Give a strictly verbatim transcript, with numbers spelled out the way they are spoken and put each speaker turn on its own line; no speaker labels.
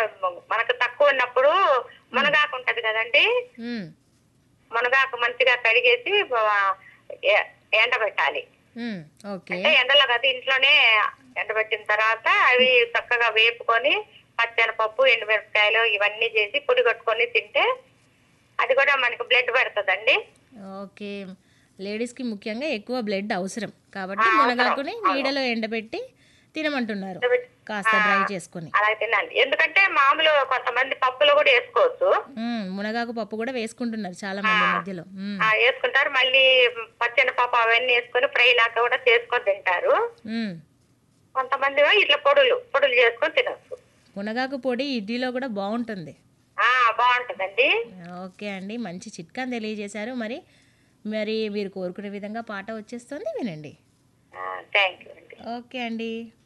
మనకు తక్కువ ఉన్నప్పుడు మునగాకు ఉంటది కదండి,
ఉమ్,
మునగాకు మంచిగా కడిగేసి ఆ, ఎ- ఎండబెట్టాలి.
ఉమ్, ఓకే.
అంటే ఎండలో కదా, ఇంట్లోనే ఎండబెట్టిన తర్వాత అవి చక్కగా వేపుకొని పచ్చెనపప్పు ఎండుమిరపకాయలు ఇవన్నీ చేసి పొడి కొట్టుకొని తింటే అది కూడా మనకి బ్లడ్ పెడుతుందండి.
ఓకే. లేడీస్కి ముఖ్యంగా ఎక్కువ బ్లడ్ అవసరం
ఆ,
కాబట్టి
అవసరం.
మునగాకుని
అవును.
నీడలో ఎండబెట్టి తినమంటున్నారు,
ఎండబెట్టి-
కాస్త
ఆ,
డ్రై చేసుకొని.
అలా తినాలి. ఎందుకంటే మామూలు కొంతమంది పప్పులు కూడా వేసుకోవచ్చు.
ఉమ్, మునగాకు పప్పు కూడా వేసుకుంటున్నారు చాలా
ఆ,
మంది ఈ మధ్యలో. ఉమ్,
ఆ, వేసుకుంటారు. మళ్ళీ పచ్చెనపప్పు అవన్నీ వేసుకొని ఫ్రై లాగా కూడా చేసుకొని తింటారు.
ఉమ్.
కొంతమంది ఇట్లా పొడులు పొడులు చేసుకొని తినొచ్చు.
మునగాకు పొడి ఇడ్లీలో కూడా బాగుంటుంది.
ఆ, బాగుంటుందండి.
ఓకే అండి, మంచి చిట్కాని తెలియజేశారు. మరి మరి మీరు కోరుకునే విధంగా పాట వచ్చేస్తుంది, వినండి.
థ్యాంక్ యూ అండి.
ఓకే అండి.